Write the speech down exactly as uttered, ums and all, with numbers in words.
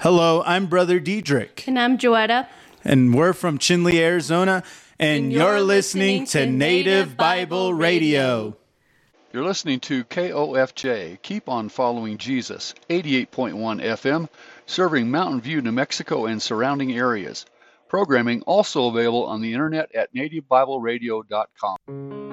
Hello, I'm Brother Diedrich. And I'm Joetta. And we're from Chinle, Arizona. And, and you're, you're listening, listening to Native Bible Radio. You're listening to K O F J, Keep on Following Jesus, eighty-eight point one F M, serving Mountain View, New Mexico and surrounding areas. Programming also available on the internet at native bible radio dot com.